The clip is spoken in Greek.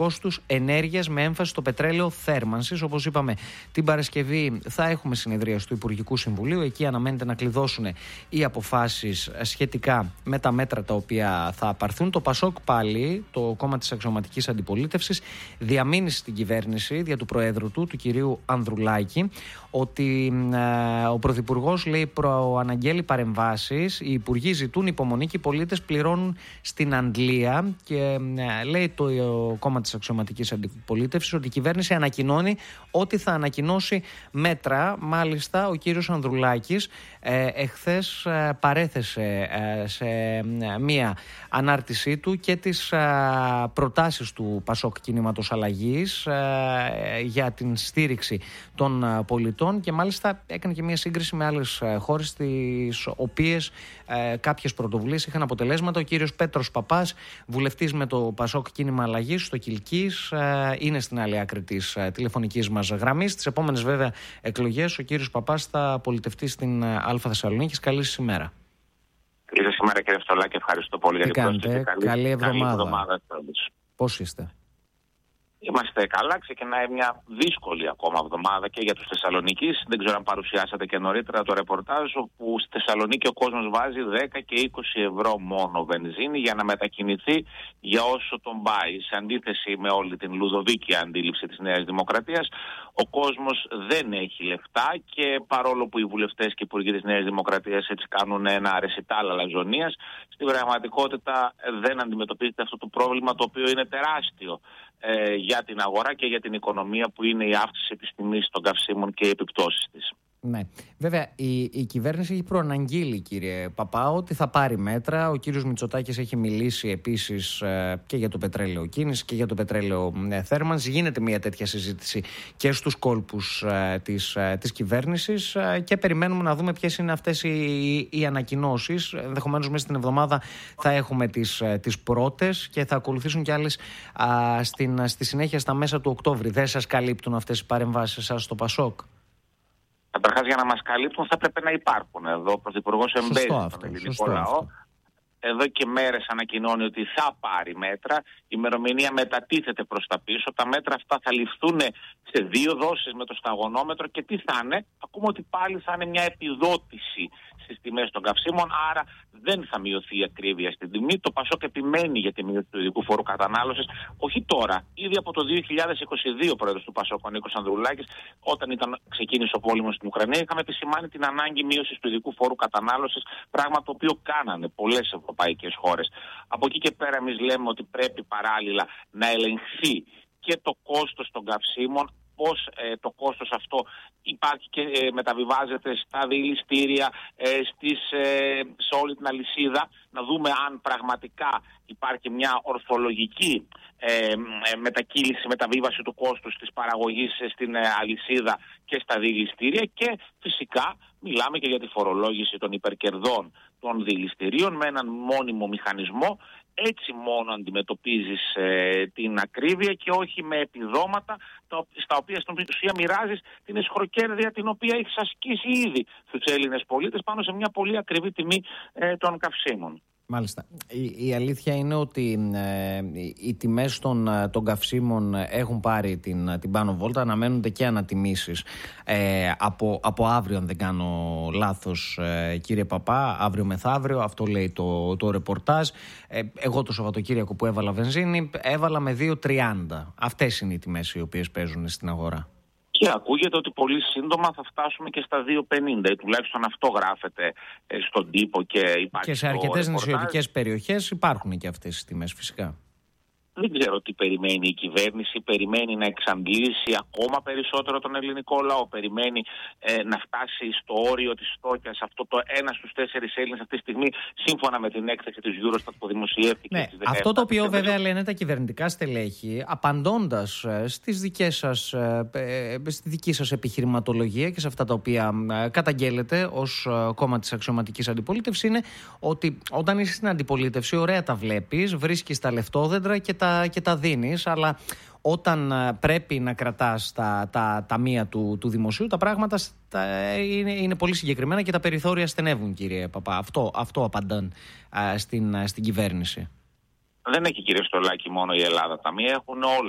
κόστους ενέργειας με έμφαση στο πετρέλαιο θέρμανσης. Όπως είπαμε, την Παρασκευή θα έχουμε συνεδρίαση του Υπουργικού Συμβουλίου. Εκεί αναμένεται να κλειδώσουν οι αποφάσεις σχετικά με τα μέτρα τα οποία θα πάρθουν. Το Πασόκ πάλι, το κόμμα της αξιωματικής αντιπολίτευσης, διαμείνει στην κυβέρνηση δια του Προέδρου του κυρίου Ανδρουλάκη, ότι ο Πρωθυπουργός, λέει, προαναγγέλει παρεμβάσεις. Οι υπουργοί ζητούν υπομονή και οι πολίτες πληρώνουν στην αντλία. Και λέει το κόμμα της αξιωματικής αντιπολίτευσης ότι η κυβέρνηση ανακοινώνει ότι θα ανακοινώσει μέτρα. Μάλιστα, ο κύριος Ανδρουλάκης εχθές παρέθεσε σε μία ανάρτησή του και τις προτάσεις του Πασόκ Κινήματος Αλλαγής για την στήριξη των πολιτών, και μάλιστα έκανε και μία σύγκριση με άλλες χώρες στις οποίες κάποιες πρωτοβουλίες είχαν αποτελέσματα. Ο κύριος Πέτρος Παπάς, βουλευτής με το Πασόκ Κίνημα Αλλαγής στο Κιλκής, είναι στην άλλη άκρη της τηλεφωνικής μας γραμμής. Στις επόμενες βέβαια εκλογές ο κύριος Παπάς θα πολιτευτεί στην Α Θεσσαλονίκης. Καλή σας ημέρα. Καλή σας ημέρα, κύριε Στολάκη, ευχαριστώ πολύ για την πρόσκληση. Καλή εβδομάδα. Πώς είστε? Είμαστε καλά. Ξεκινάει μια δύσκολη ακόμα εβδομάδα και για τους Θεσσαλονικείς. Δεν ξέρω αν παρουσιάσατε και νωρίτερα το ρεπορτάζ, όπου στη Θεσσαλονίκη ο κόσμος βάζει 10 και 20 ευρώ μόνο βενζίνη για να μετακινηθεί για όσο τον πάει. Σε αντίθεση με όλη την λουδοβίκη αντίληψη της Νέας Δημοκρατίας, ο κόσμος δεν έχει λεφτά, και παρόλο που οι βουλευτές και οι υπουργοί της Νέας Δημοκρατίας έτσι κάνουν ένα ρεσιτάλ αλαζονίας, στην πραγματικότητα δεν αντιμετωπίζεται αυτό το πρόβλημα, το οποίο είναι τεράστιο για την αγορά και για την οικονομία, που είναι η αύξηση της τιμής των καυσίμων και οι επιπτώσεις της. Ναι. Βέβαια, η κυβέρνηση έχει προαναγγείλει, κύριε Παπά, ότι θα πάρει μέτρα. Ο κύριος Μητσοτάκης έχει μιλήσει επίσης και για το πετρέλαιο κίνηση και για το πετρέλαιο θέρμανση. Γίνεται μια τέτοια συζήτηση και στους κόλπους της κυβέρνησης, και περιμένουμε να δούμε ποιες είναι αυτές οι ανακοινώσεις. Ενδεχομένως μέσα στην εβδομάδα θα έχουμε τις πρώτες και θα ακολουθήσουν κι άλλες στη συνέχεια στα μέσα του Οκτώβρη. Δεν σας καλύπτουν αυτές οι παρεμβάσεις εσάς στο Πασόκ? Καταρχάς, για να μας καλύπτουν θα πρέπει να υπάρχουν. Εδώ ο Πρωθυπουργός εμπέζει στον ελληνικό λαό. Εδώ και μέρες ανακοινώνει ότι θα πάρει μέτρα. Η ημερομηνία μετατίθεται προς τα πίσω. Τα μέτρα αυτά θα ληφθούν σε 2 δόσεις με το σταγονόμετρο, και τι θα είναι? Ακούμε ότι πάλι θα είναι μια επιδότηση στις τιμές των καυσίμων, άρα δεν θα μειωθεί η ακρίβεια στην τιμή. Το Πασόκ επιμένει για τη μείωση του ειδικού φόρου κατανάλωσης, όχι τώρα, ήδη από το 2022 ο πρόεδρος του Πασόκ, ο Νίκος Ανδρουλάκης, όταν ξεκίνησε ο πόλεμος στην Ουκρανία, είχαμε επισημάνει την ανάγκη μείωσης του ειδικού φόρου κατανάλωσης, πράγμα το οποίο κάνανε πολλές ευρωπαϊκές χώρες. Από εκεί και πέρα, εμείς λέμε ότι πρέπει παράλληλα να ελεγχθεί και το κόστος των καυσίμων, πώς το κόστος αυτό υπάρχει και μεταβιβάζεται στα δηληστήρια, σε όλη την αλυσίδα, να δούμε αν πραγματικά υπάρχει μια ορθολογική μετακύληση, μεταβίβαση του κόστους της παραγωγής στην αλυσίδα και στα δηληστήρια, και φυσικά μιλάμε και για τη φορολόγηση των υπερκερδών των δηληστηρίων με έναν μόνιμο μηχανισμό. Έτσι μόνο αντιμετωπίζεις την ακρίβεια, και όχι με επιδόματα στα οποία στην ουσία μοιράζεις την εσχροκέρδεια την οποία έχεις ασκήσει ήδη στους Έλληνες πολίτες πάνω σε μια πολύ ακριβή τιμή των καυσίμων. Μάλιστα. Η αλήθεια είναι ότι οι τιμές των καυσίμων έχουν πάρει την πάνω βόλτα. Αναμένονται και ανατιμήσεις από αύριο, αν δεν κάνω λάθος, κύριε Παπά, αύριο μεθαύριο. Αυτό λέει το ρεπορτάζ. Εγώ το Σαββατοκύριακο που έβαλα βενζίνη, έβαλα με 2,30. Αυτές είναι οι τιμές οι οποίες παίζουν στην αγορά. Και ακούγεται ότι πολύ σύντομα θα φτάσουμε και στα 2,50. Τουλάχιστον αυτό γράφεται στον τύπο και υπάρχει. Και σε αρκετές νησιωτικές περιοχές υπάρχουν και αυτές οι τιμές, φυσικά. Δεν ξέρω τι περιμένει η κυβέρνηση. Περιμένει να εξαντλήσει ακόμα περισσότερο τον ελληνικό λαό. Περιμένει να φτάσει στο όριο της φτώχειας. Αυτό το 1 στους 4 Έλληνες αυτή τη στιγμή, σύμφωνα με την έκθεση της Eurostat που δημοσιεύτηκε. Ναι, αυτό το οποίο βέβαια λένε τα κυβερνητικά στελέχη, απαντώντας στη δική σας επιχειρηματολογία και σε αυτά τα οποία καταγγέλλετε ως κόμμα της αξιωματικής αντιπολίτευσης, είναι ότι όταν είσαι στην αντιπολίτευση, ωραία τα βλέπεις, βρίσκεις τα λεφτόδεντρα και τα δίνεις, αλλά όταν πρέπει να κρατάς τα ταμεία του δημοσίου, τα πράγματα είναι πολύ συγκεκριμένα και τα περιθώρια στενεύουν, κύριε Παπά. Αυτό απαντάν στην κυβέρνηση. Δεν έχει, κύριε Στολάκη, μόνο η Ελλάδα ταμεία, έχουν